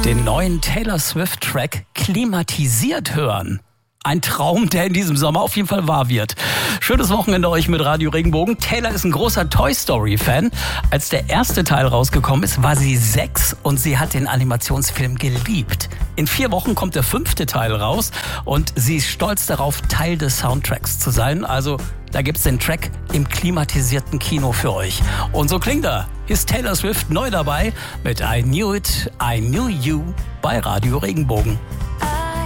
Den neuen Taylor Swift-Track klimatisiert hören. Ein Traum, der in diesem Sommer auf jeden Fall wahr wird. Schönes Wochenende euch mit Radio Regenbogen. Taylor ist ein großer Toy Story-Fan. Als der erste Teil rausgekommen ist, war sie 6 und sie hat den Animationsfilm geliebt. In 4 Wochen kommt der 5. Teil raus und sie ist stolz darauf, Teil des Soundtracks zu sein. Also da gibt's den Track im klimatisierten Kino für euch. Und so klingt er. Hier ist Taylor Swift neu dabei mit I Knew It, I Knew You bei Radio Regenbogen.